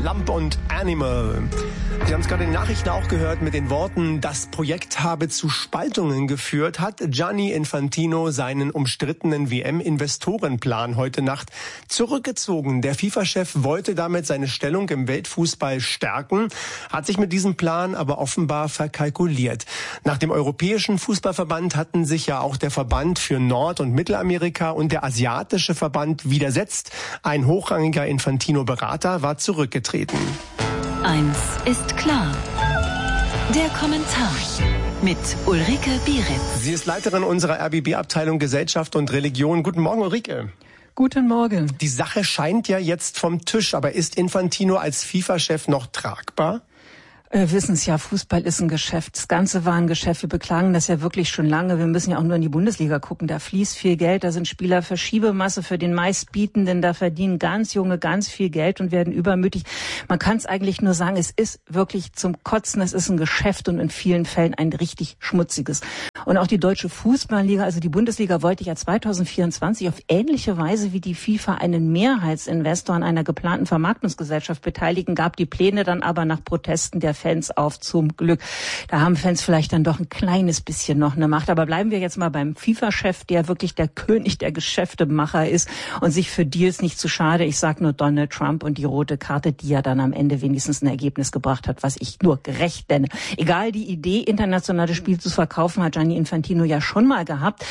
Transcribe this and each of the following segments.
Trump und Animal. Sie haben es gerade in den Nachrichten auch gehört mit den Worten, das Projekt habe zu Spaltungen geführt, hat Gianni Infantino seinen umstrittenen WM-Investorenplan heute Nacht zurückgezogen. Der FIFA-Chef wollte damit seine Stellung im Weltfußball stärken, hat sich mit diesem Plan aber offenbar verkalkuliert. Nach dem Europäischen Fußballverband hatten sich ja auch der Verband für Nord- und Mittelamerika und der Asiatische Verband widersetzt. Ein hochrangiger Infantino-Berater war zurückgetreten. Eins ist klar. Der Kommentar mit Ulrike Bieritz. Sie ist Leiterin unserer RBB-Abteilung Gesellschaft und Religion. Guten Morgen, Ulrike. Guten Morgen. Die Sache scheint ja jetzt vom Tisch, aber ist Infantino als FIFA-Chef noch tragbar? Wir wissen es ja, Fußball ist ein Geschäft. Das Ganze war ein Geschäft. Wir beklagen das ja wirklich schon lange. Wir müssen ja auch nur in die Bundesliga gucken. Da fließt viel Geld, da sind Spieler Verschiebemasse für den Meistbietenden. Da verdienen ganz Junge ganz viel Geld und werden übermütig. Man kann es eigentlich nur sagen, es ist wirklich zum Kotzen. Es ist ein Geschäft und in vielen Fällen ein richtig schmutziges. Und auch die Deutsche Fußballliga, also die Bundesliga, wollte ja 2024 auf ähnliche Weise wie die FIFA einen Mehrheitsinvestor an einer geplanten Vermarktungsgesellschaft beteiligen, gab die Pläne dann aber nach Protesten der Fans auf, zum Glück. Da haben Fans vielleicht dann doch ein kleines bisschen noch eine Macht. Aber bleiben wir jetzt mal beim FIFA-Chef, der wirklich der König der Geschäftemacher ist und sich für Deals nicht zu schade. Ich sage nur Donald Trump und die rote Karte, die ja dann am Ende wenigstens ein Ergebnis gebracht hat, was ich nur gerecht nenne. Egal, die Idee, internationale Spiele zu verkaufen, hat Gianni Infantino ja schon mal gehabt.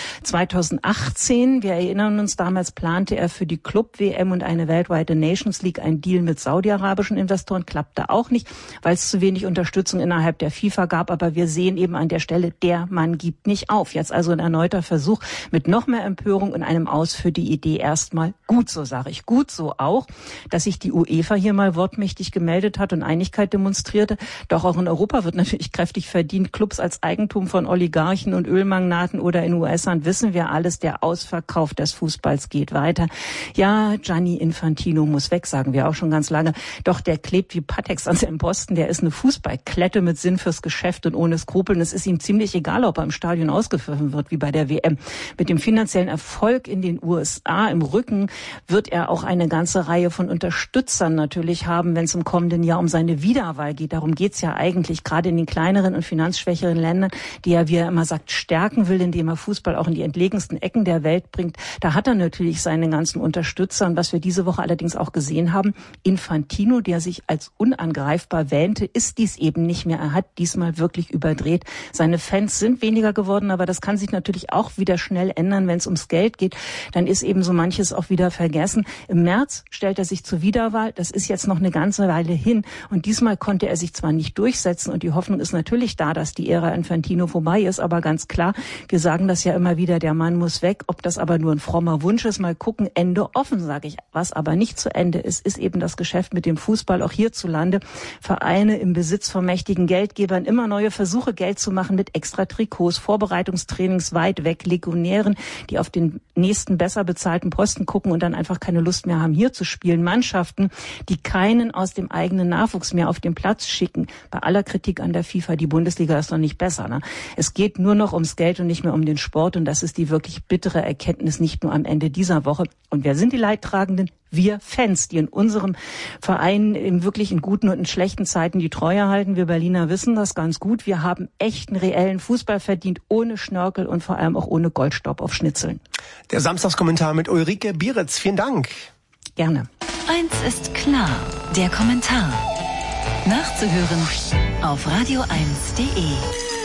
2018, wir erinnern uns, damals plante er für die Club-WM und eine weltweite Nations League einen Deal mit saudi-arabischen Investoren. Klappte auch nicht, weil es zu wenig Unterstützung innerhalb der FIFA gab. Aber wir sehen eben an der Stelle, der Mann gibt nicht auf. Jetzt also ein erneuter Versuch mit noch mehr Empörung und einem Aus für die Idee erstmal gut so, sage ich. Gut so auch, dass sich die UEFA hier mal wortmächtig gemeldet hat und Einigkeit demonstrierte. Doch auch in Europa wird natürlich kräftig verdient. Clubs als Eigentum von Oligarchen und Ölmagnaten oder in US-Land wissen wir alles. Der Ausverkauf des Fußballs geht weiter. Ja, Gianni Infantino muss weg, sagen wir auch schon ganz lange. Doch der klebt wie Patex an seinem Posten. Der ist eine Fußballklette mit Sinn fürs Geschäft und ohne Skrupeln. Es ist ihm ziemlich egal, ob er im Stadion ausgepfiffen wird, wie bei der WM. Mit dem finanziellen Erfolg in den USA im Rücken wird er auch eine ganze Reihe von Unterstützern natürlich haben, wenn es im kommenden Jahr um seine Wiederwahl geht. Darum geht's ja eigentlich, gerade in den kleineren und finanzschwächeren Ländern, die er, wie er immer sagt, stärken will, indem er Fußball auch in die entlegensten Ecken der Welt bringt. Da hat er natürlich seine ganzen Unterstützer. Und was wir diese Woche allerdings auch gesehen haben, Infantino, der sich als unangreifbar wähnte, ist dies eben nicht mehr. Er hat diesmal wirklich überdreht. Seine Fans sind weniger geworden, aber das kann sich natürlich auch wieder schnell ändern, wenn es ums Geld geht. Dann ist eben so manches auch wieder vergessen. Im März stellt er sich zur Wiederwahl. Das ist jetzt noch eine ganze Weile hin. Und diesmal konnte er sich zwar nicht durchsetzen und die Hoffnung ist natürlich da, dass die Ära Infantino vorbei ist, aber ganz klar, wir sagen das ja immer wieder, der Mann muss weg. Ob das aber nur ein frommer Wunsch ist, mal gucken, Ende offen, sage ich. Was aber nicht zu Ende ist, ist eben das Geschäft mit dem Fußball, auch hierzulande. Vereine im Besitz von mächtigen Geldgebern, immer neue Versuche, Geld zu machen mit extra Trikots, Vorbereitungstrainings weit weg, Legionären, die auf den nächsten besser bezahlten Posten gucken und dann einfach keine Lust mehr haben, hier zu spielen. Mannschaften, die keinen aus dem eigenen Nachwuchs mehr auf den Platz schicken. Bei aller Kritik an der FIFA, die Bundesliga ist noch nicht besser. Ne? Es geht nur noch ums Geld und nicht mehr um den Sport und das ist die wirklich bittere Erkenntnis, nicht nur am Ende dieser Woche. Und wer sind die Leidtragenden? Wir Fans, die in unserem Verein wirklich in guten und in schlechten Zeiten die Treue halten. Wir Berliner wissen das ganz gut. Wir haben echten, reellen Fußball verdient, ohne Schnörkel und vor allem auch ohne Goldstaub auf Schnitzeln. Der Samstagskommentar mit Ulrike Bieritz. Vielen Dank. Gerne. Eins ist klar, der Kommentar. Nachzuhören auf radio1.de.